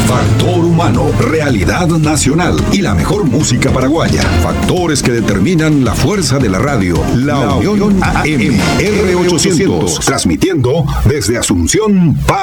Factor humano, realidad nacional y la mejor música paraguaya. Factores que determinan la fuerza de la radio. La Unión AM R800, transmitiendo desde Asunción,